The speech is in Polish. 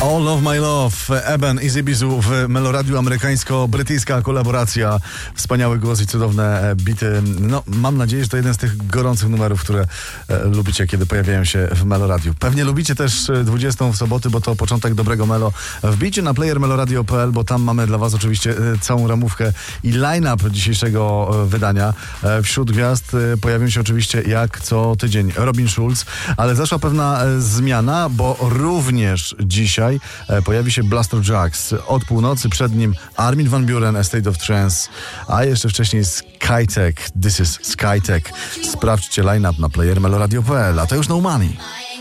All of My Love, Eben i Zibizu w Meloradiu, amerykańsko-brytyjska kolaboracja, wspaniały głos i cudowne bity. No, mam nadzieję, że to jeden z tych gorących numerów, które lubicie, kiedy pojawiają się w Meloradiu. Pewnie lubicie też 20 w soboty, bo to początek dobrego melo. Wbijcie na player meloradio.pl, bo tam mamy dla was oczywiście całą ramówkę i line-up dzisiejszego wydania. Wśród gwiazd pojawią się oczywiście jak co tydzień Robin Schulz, ale zaszła pewna zmiana, bo również dzisiaj pojawi się Blaster Jaxx. Od północy przed nim Armin van Buuren, A State of Trance, a jeszcze wcześniej Skytech, This is Skytech. Sprawdźcie line-up na playermeloradio.pl, a to już No Money.